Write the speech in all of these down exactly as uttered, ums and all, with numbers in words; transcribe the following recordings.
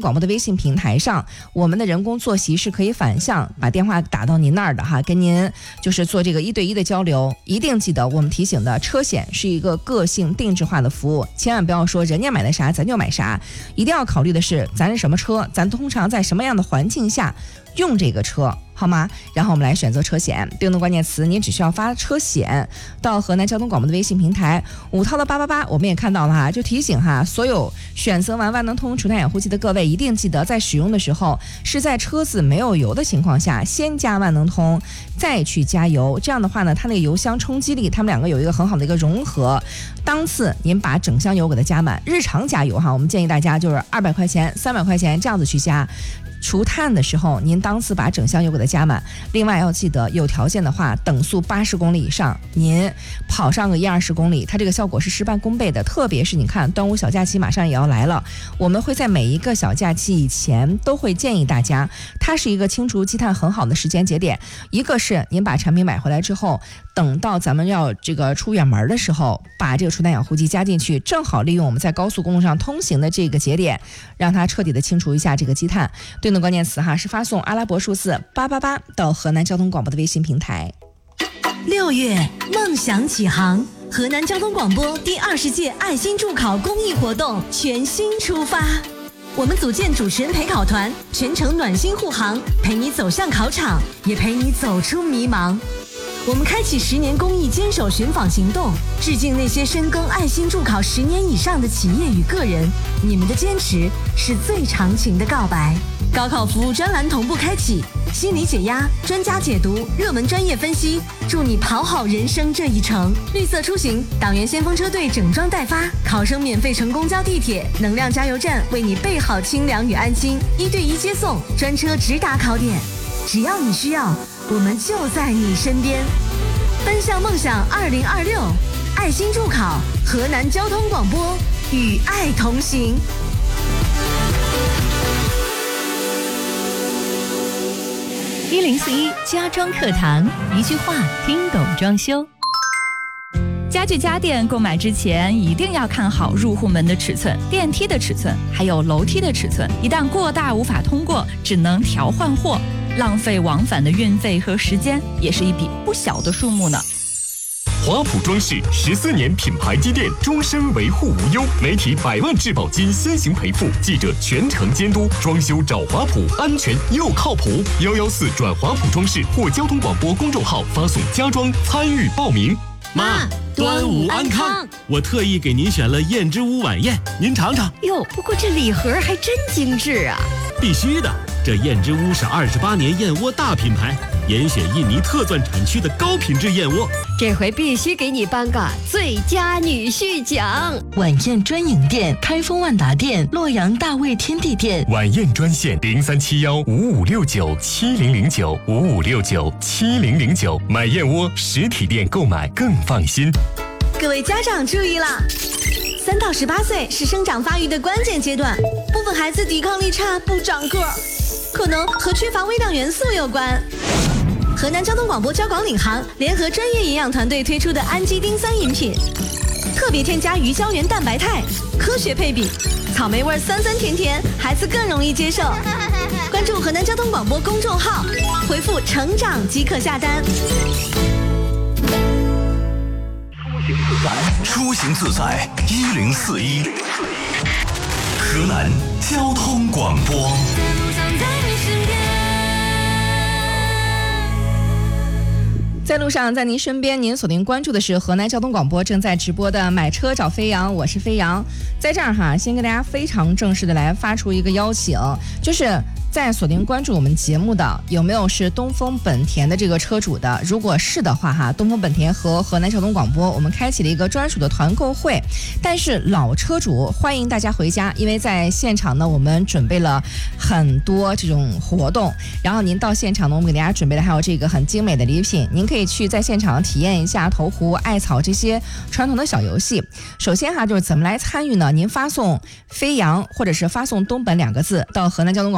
广播的微信平台上，我们的人工坐席是可以反向把电话打到您那儿的哈，跟您就是做这个一对一的交流。一定记得我们提醒的，车险是一个个性定制化的服务，千万不要说人家买的啥咱就买啥，一定要考虑的是咱是什么车，咱通常在什么样的环境下用这个车，好吗？然后我们来选择车险，对应的关键词你只需要发车险到河南交通广播的微信平台，五套的八八八我们也看到了哈，就提醒哈，所有选择完万能通除碳氧呼气的各位，一定记得在使用的时候是在车子没有油的情况下先加万能通再去加油，这样的话呢，它那个油箱冲击力它们两个有一个很好的一个融合，当次您把整箱油给它加满，日常加油哈，我们建议大家就是二百块钱三百块钱这样子去加，除碳的时候您当次把整箱油给它加满。另外要记得有条件的话，等速八十公里以上，您跑上个一二十公里，它这个效果是事半功倍的。特别是你看端午小假期马上也要来了，我们会在每一个小假期以前都会建议大家，它是一个清除积碳很好的时间节点。一个是您把产品买回来之后，等到咱们要这个出远门的时候，把这个除碳氧呼气加进去，正好利用我们在高速公路上通行的这个节点，让它彻底的清除一下这个积碳。对应的关键词哈是发送阿拉伯数字八八八到河南交通广播的微信平台。 六月，梦想起航，河南交通广播第二十届爱心助考公益活动全新出发。我们组建主持人陪考团，全程暖心护航，陪你走向考场，也陪你走出迷茫。我们开启十年公益坚守寻访行动，致敬那些深耕爱心助考十年以上的企业与个人，你们的坚持是最长情的告白。高考服务专栏同步开启，心理解压、专家解读、热门专业分析，助你跑好人生这一程。绿色出行，党员先锋车队整装待发，考生免费乘公交地铁，能量加油站为你备好清凉与安心，一对一接送，专车直达考点。只要你需要，我们就在你身边。奔向梦想二零二六，爱心助考，河南交通广播与爱同行。 一零四一家装课堂，一句话听懂装修。家具家电购买之前一定要看好入户门的尺寸、电梯的尺寸，还有楼梯的尺寸。一旦过大无法通过，只能调换货，浪费往返的运费和时间，也是一笔不小的数目呢。 华普装饰十四年品牌积淀，终身维护无忧，媒体百万质保金先行赔付，记者全程监督，装修找华普，安全又靠谱。幺幺四转华普装饰或交通广播公众号发送家装参与报名。 妈，端午安康！我特意给您选了燕之屋晚宴，您尝尝。 哟，不过这礼盒还真精致啊！ 必须的，这燕之屋是二十八年燕窝大品牌，严选印尼特钻产区的高品质燕窝。 这回必须给你颁个最佳女婿奖！ 晚宴专营店：开封万达店、洛阳大卫天地店。 晚宴专线零三七幺五五六九七零零九五五六九七零零九。买燕窝实体店购买更放心。 各位家长注意啦！三到十八岁是生长发育的关键阶段，部分孩子抵抗力差，不长个儿，可能和缺乏微量元素有关。河南交通广播交广领航联合专业营养团队推出的氨基丁三饮品，特别添加鱼胶原蛋白肽，科学配比，草莓味酸酸甜甜，孩子更容易接受。关注河南交通广播公众号，回复成长即可下单。 出行自在一零四一，河南交通广播。 在路上，在您身边，您锁定关注的是河南交通广播正在直播的买车找飞扬，我是飞扬。在这儿哈，先跟大家非常正式的来发出一个邀请，就是在锁定关注我们节目的有没有是东风本田的这个车主的？如果是的话哈，东风本田和河南交通广播我们开启了一个专属的团购会，但是老车主欢迎大家回家，因为在现场呢我们准备了很多这种活动，然后您到现场呢我们给大家准备的还有这个很精美的礼品，您可以去在现场体验一下投壶、艾草这些传统的小游戏。首先哈，就是怎么来参与呢？您发送飞扬或者是发送东本两个字到河南交通广播的微信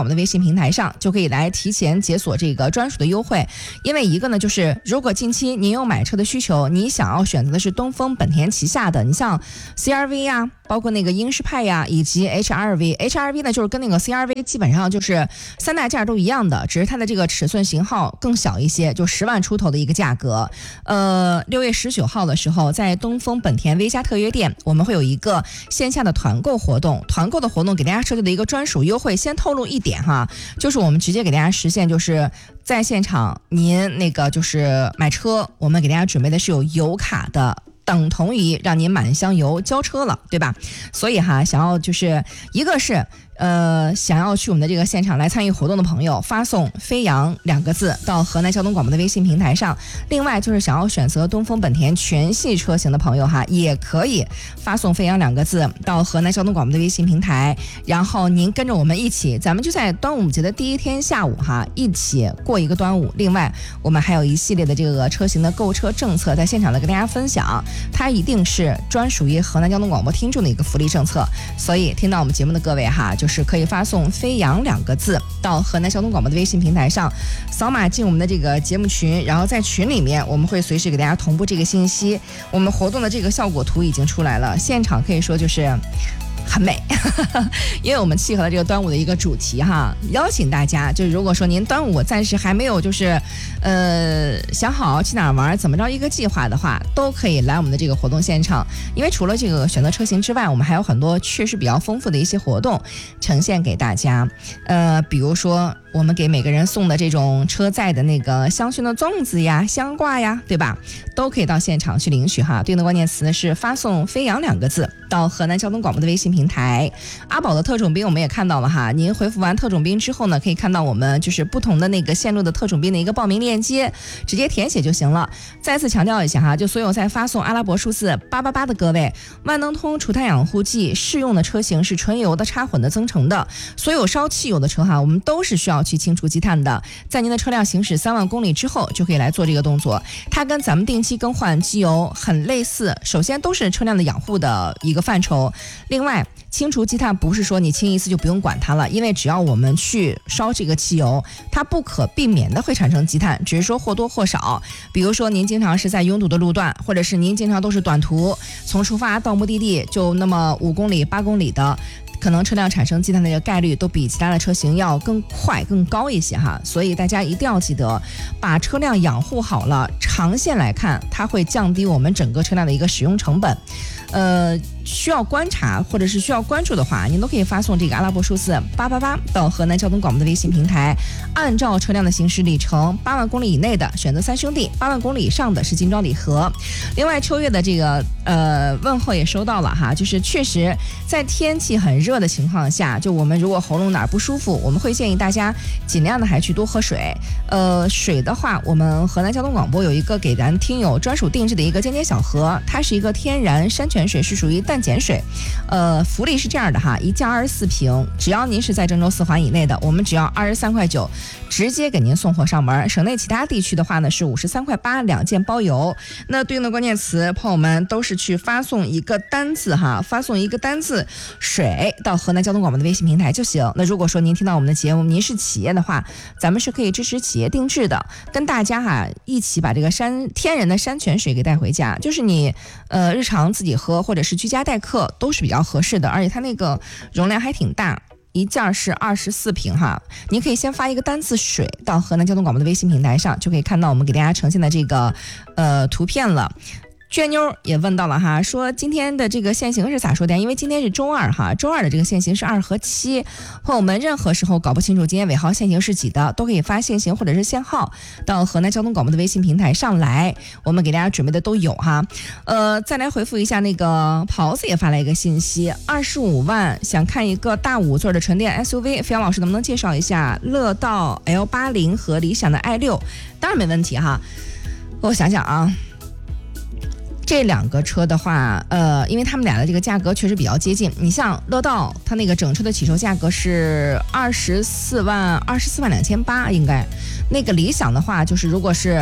平台上，就可以来提前解锁这个专属的优惠。因为一个呢，就是如果近期您有买车的需求，你想要选择的是东风本田旗下的，你像 C R V 呀、啊，包括那个英仕派呀，以及 H R V。H R V 呢，就是跟那个 C R V 基本上就是三大件都一样的，只是它的这个尺寸型号更小一些，就十万出头的一个价格。呃，六月十九号的时候，在东风本田 V 加特约店，我们会有一个线下的团购活动。团购的活动给大家设计的一个专属优惠，先透露一点哈，就是我们直接给大家实现，就是在现场您那个就是买车，我们给大家准备的是有油卡的。等同于让您满箱油交车了，对吧？所以哈，想要就是一个是呃想要去我们的这个现场来参与活动的朋友，发送飞扬两个字到河南交通广播的微信平台上。另外就是想要选择东风本田全系车型的朋友哈，也可以发送飞扬两个字到河南交通广播的微信平台，然后您跟着我们一起，咱们就在端午节的第一天下午哈，一起过一个端午。另外我们还有一系列的这个车型的购车政策在现场的跟大家分享，它一定是专属于河南交通广播听众的一个福利政策。所以听到我们节目的各位哈，就是可以发送飞扬两个字到河南交通广播的微信平台上，扫码进我们的这个节目群，然后在群里面我们会随时给大家同步这个信息。我们活动的这个效果图已经出来了，现场可以说就是很美因为我们契合了这个端午的一个主题哈，邀请大家，就是如果说您端午暂时还没有就是呃想好去哪儿玩怎么着一个计划的话，都可以来我们的这个活动现场。因为除了这个选择车型之外，我们还有很多确实比较丰富的一些活动呈现给大家。呃比如说我们给每个人送的这种车载的那个香薰的粽子呀、香挂呀，对吧？都可以到现场去领取哈。对应的关键词呢是发送飞扬两个字到河南交通广播的微信平台。阿宝的特种兵我们也看到了哈，您回复完特种兵之后呢，可以看到我们就是不同的那个线路的特种兵的一个报名链接，直接填写就行了。再次强调一下哈，就所有在发送阿拉伯数字八八八的各位，万能通除碳养护剂适用的车型是纯油的、插混的、增程的。所有烧汽油的车哈，我们都是需要去清除积碳的。在您的车辆行驶三万公里之后，就可以来做这个动作。它跟咱们定期更换机油很类似，首先都是车辆的养护的一个范畴。另外清除积碳不是说你清一次就不用管它了，因为只要我们去烧这个汽油，它不可避免的会产生积碳，只是说或多或少。比如说您经常是在拥堵的路段，或者是您经常都是短途，从出发到目的地就那么五公里八公里的，可能车辆产生积碳的这个概率都比其他的车型要更快更高一些哈。所以大家一定要记得把车辆养护好了，长线来看它会降低我们整个车辆的一个使用成本。呃需要观察或者是需要关注的话，您都可以发送这个阿拉伯数字八八八到河南交通广播的微信平台，按照车辆的行驶里程，八万公里以内的选择三兄弟，八万公里以上的是精装礼盒。另外秋月的这个呃问候也收到了哈，就是确实在天气很热的情况下，就我们如果喉咙哪儿不舒服，我们会建议大家尽量的还去多喝水。呃水的话，我们河南交通广播有一个给咱听友专属定制的一个尖尖小盒，它是一个天然山泉水，是属于淡碱水。呃福利是这样的哈，一件二十四瓶，只要您是在郑州四环以内的，我们只要二十三块九直接给您送货上门。省内其他地区的话呢是五十三块八，两件包邮。那对应的关键词朋友们都是去发送一个单字哈，发送一个单字水到河南交通广播的微信平台就行。那如果说您听到我们的节目，您是企业的话，咱们是可以支持企业定制的，跟大家哈一起把这个山天然的山泉水给带回家，就是你呃日常自己喝或者是居家待客都是比较合适的，而且它那个容量还挺大，一件是二十四瓶哈。您可以先发一个单字水到河南交通广播的微信平台上，就可以看到我们给大家呈现的这个呃图片了。娟妞也问到了哈，说今天的这个限行是咋说的？因为今天是周二哈，周二的这个限行是二和七。朋友们任何时候搞不清楚今天尾号限行是几的，都可以发限行或者是限号到河南交通广播的微信平台上来，我们给大家准备的都有哈。呃，再来回复一下那个袍子也发来一个信息，二十五万想看一个大五座的纯电 S U V， 飞扬老师能不能介绍一下乐道 L 八十 和理想的 i 六？ 当然没问题哈。我想想啊。这两个车的话，呃，因为他们俩的这个价格确实比较接近。你像乐道，它那个整车的起售价格是二十四万二十四万两千八，应该。那个理想的话，就是如果是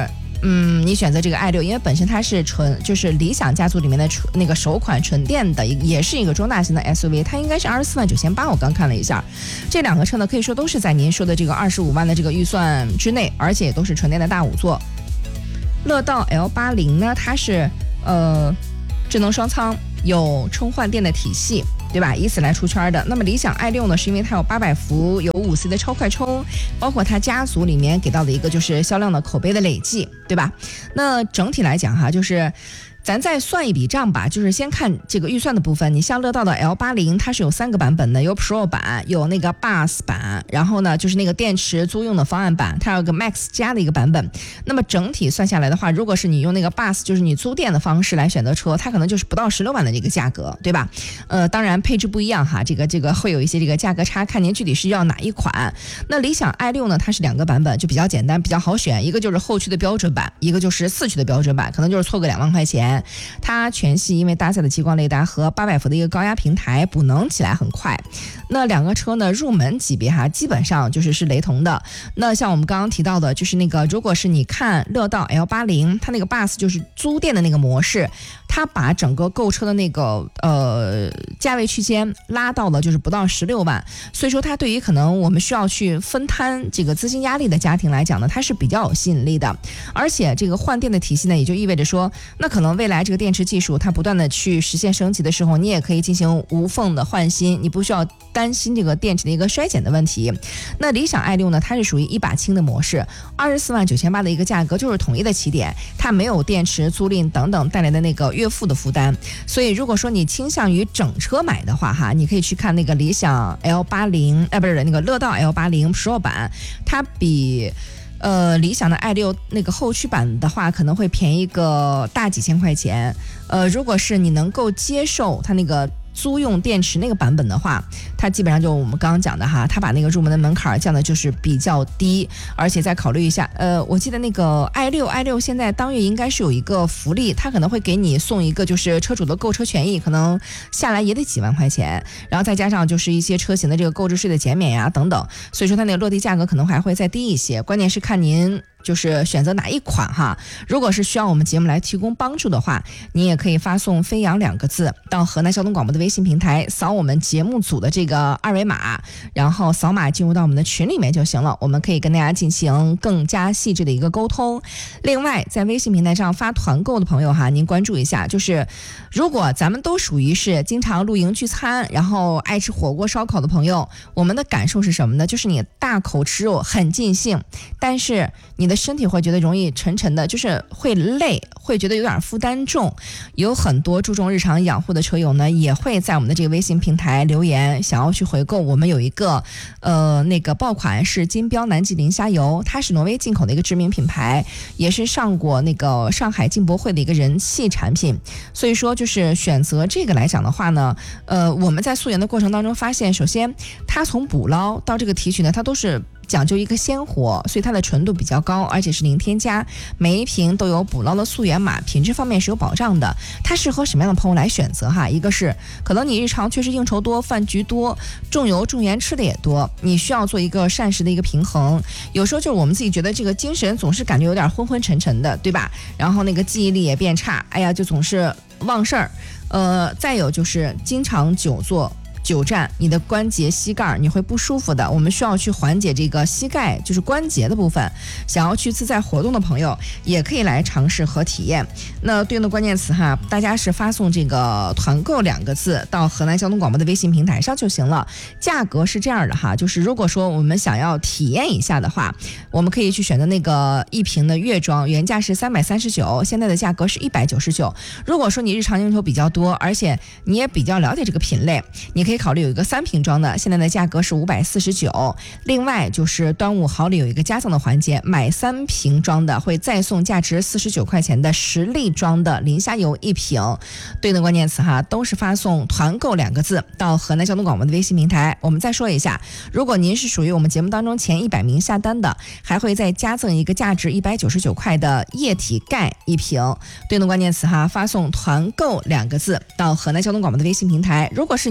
嗯，你选择这个 i 六，因为本身它是纯就是理想家族里面的纯那个首款纯电的，也是一个中大型的 S U V， 它应该是二十四万九千八，我刚看了一下，这两个车呢可以说都是在您说的这个二十五万的这个预算之内，而且也都是纯电的大五座。乐道 L 八十 呢，它是呃智能双舱，有充换电的体系，对吧？以此来出圈的。那么理想 i 六呢，是因为它有八百伏，有五 C 的超快充，包括它家族里面给到的一个就是销量的口碑的累计，对吧？那整体来讲哈，就是咱再算一笔账吧，就是先看这个预算的部分。你像乐道的 L 八十 它是有三个版本的，有 Pro 版，有那个 Bus 版，然后呢就是那个电池租用的方案版，它有个 Max 加的一个版本。那么整体算下来的话，如果是你用那个 Bus， 就是你租电的方式来选择车，它可能就是不到十六万的这个价格，对吧？呃，当然配置不一样哈，这个这个会有一些这个价格差，看您具体是要哪一款。那理想 i 六呢，它是两个版本，就比较简单，比较好选，一个就是后驱的标准版，一个就是四驱的标准版，可能就是错个两万块钱。它全系因为搭载的激光雷达和八百伏的一个高压平台，补能起来很快。那两个车呢，入门级别哈，基本上就是是雷同的。那像我们刚刚提到的，就是那个，如果是你看乐道 L 八十，它那个 Bus 就是租电的那个模式，它把整个购车的那个呃价位区间拉到了就是不到十六万，所以说它对于可能我们需要去分摊这个资金压力的家庭来讲呢，它是比较有吸引力的。而且这个换电的体系呢，也就意味着说，那可能未来这个电池技术它不断的去实现升级的时候，你也可以进行无缝的换新，你不需要担心这个电池的一个衰减的问题。那理想 i 六呢，它是属于一把轻的模式，二十四万九千八的一个价格就是统一的起点，它没有电池租赁等等带来的那个月付的负担。所以如果说你倾向于整车买的话哈，你可以去看那个理想 L 八十，哎不是那个乐道 L 八十 Pro 版，它比呃，理想的 i 六那个后驱版的话，可能会便宜个大几千块钱。呃，如果是你能够接受它那个租用电池那个版本的话，它基本上就我们刚刚讲的哈，它把那个入门的门槛降的就是比较低，而且再考虑一下，呃，我记得那个 i 六 i 六现在当月应该是有一个福利，它可能会给你送一个就是车主的购车权益，可能下来也得几万块钱，然后再加上就是一些车型的这个购置税的减免呀等等，所以说它那个落地价格可能还会再低一些，关键是看您就是选择哪一款哈。如果是需要我们节目来提供帮助的话，你也可以发送飞扬两个字到河南交通广播的微信平台，扫我们节目组的这个二维码，然后扫码进入到我们的群里面就行了，我们可以跟大家进行更加细致的一个沟通。另外在微信平台上发团购的朋友哈，您关注一下，就是如果咱们都属于是经常露营聚餐，然后爱吃火锅烧烤的朋友，我们的感受是什么呢？就是你大口吃肉很尽兴，但是你的身体会觉得容易沉沉的，就是会累，会觉得有点负担重。有很多注重日常养护的车友呢，也会在我们的这个微信平台留言，想要去回购。我们有一个呃那个爆款是金标南极磷虾油，它是挪威进口的一个知名品牌，也是上过那个上海进博会的一个人气产品。所以说就是选择这个来讲的话呢，呃我们在溯源的过程当中发现，首先它从捕捞到这个提取呢，它都是讲究一个鲜活，所以它的纯度比较高，而且是零添加，每一瓶都有捕捞的溯源码，品质方面是有保障的。它适合什么样的朋友来选择哈？一个是可能你日常确实应酬多，饭局多，重油重盐吃的也多，你需要做一个膳食的一个平衡。有时候就是我们自己觉得这个精神总是感觉有点昏昏沉沉的，对吧？然后那个记忆力也变差，哎呀，就总是忘事儿。呃，再有就是经常久坐久站，你的关节膝盖你会不舒服的，我们需要去缓解这个膝盖就是关节的部分。想要去自在活动的朋友也可以来尝试和体验。那对应的关键词哈，大家是发送这个团购两个字到河南交通广播的微信平台上就行了。价格是这样的哈，就是如果说我们想要体验一下的话，我们可以去选择那个一瓶的月装，原价是三百三十九，现在的价格是一百九十九。如果说你日常应酬比较多，而且你也比较了解这个品类，你可以可以考虑有一个三瓶装的，现在的价格是五百四十九。另外就是端午好礼有一个加赠的环节，买三瓶装的会再送价值四十九块钱的十粒装的磷虾油一瓶。对应的关键词哈，都是发送团购两个字到河南交通广播的微信平台。我们再说一下，如果您是属于我们节目当中前一百名下单的，还会再加赠一个价值一百九十九块的液体钙一瓶。对应的关键词哈，发送团购两个字到河南交通广播的微信平台。如果是你就觉得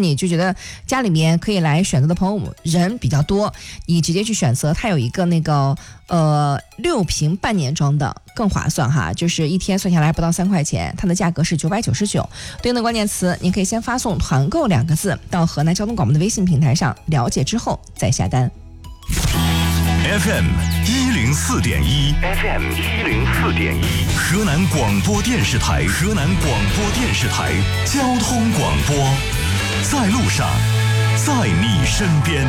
的家里面可以来选择的朋友人比较多，你直接去选择，它有一个那个呃六瓶半年装的更划算哈，就是一天算下来不到三块钱，它的价格是九百九十九。对应的关键词，您可以先发送团购两个字到河南交通广播的微信平台上了解之后再下单。 F M 一零四点一 ，F M 一零四点一，河南广播电视台，河南广播电视台交通广播，在路上，在你身边。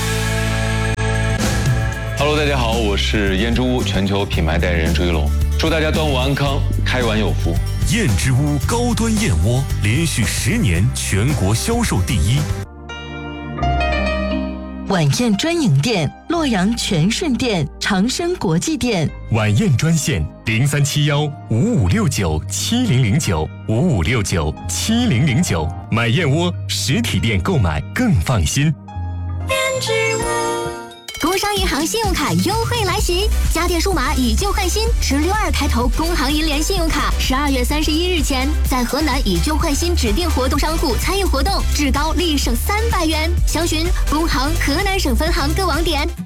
Hello， 大家好，我是燕之屋全球品牌代言人朱一龙，祝大家端午安康，开碗有福。 燕之屋高端燕窝连续十年全国销售第一。 晚宴专营店：洛阳全顺店、长生国际店。 晚宴专线零三七幺五五六九七零零九五五六九七零零九。买燕窝实体店购买更放心。 燕之屋。 工商银行信用卡优惠来袭，家电数码以旧换新，持六二开头工行银联信用卡，十二月三十一日前在河南以旧换新指定活动商户参与活动，至高立省三百元。详询工行河南省分行各网点。